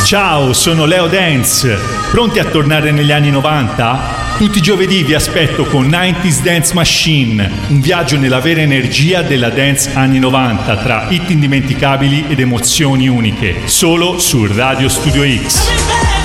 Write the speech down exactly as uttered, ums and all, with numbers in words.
Ciao, sono Leo Dance. Pronti a tornare negli anni novanta? Tutti i giovedì vi aspetto con novanta Dance Machine, un viaggio nella vera energia della dance anni novanta tra hit indimenticabili ed emozioni uniche, solo su Radio Studio X.